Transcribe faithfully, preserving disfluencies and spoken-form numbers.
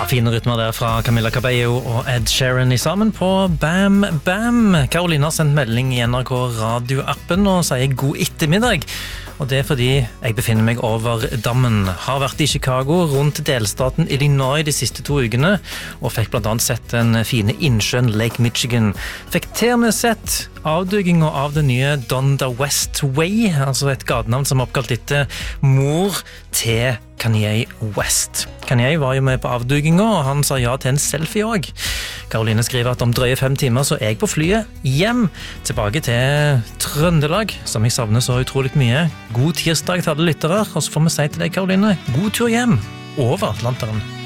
fine rytmer der fra Camila Cabello og Ed Sheeran I sammen på Bam Bam. Karolina har sendt melding I N R K radioappen og sier god ettermiddag. Og det er fordi jeg befinner meg over dammen. Har vært I Chicago rundt delstaten Illinois de siste to ukene, og fikk blant annet sett den fine innsjøen Lake Michigan. Fikk til med sett avdugingen av det nye Donda West Way, altså et gatenavn som er oppkalt etter mor til Kanye West. Kanye var jo med på avdugingen, og han sa ja til en selfie også. Karoline skriver at om drøye fem timer så er jeg på flyet hjem, tilbake til Trøndelag, som jeg savner så utrolig mye. God tirsdag til alle lyttere, og så får vi si til deg, Karoline, god tur hjem over Atlanteren.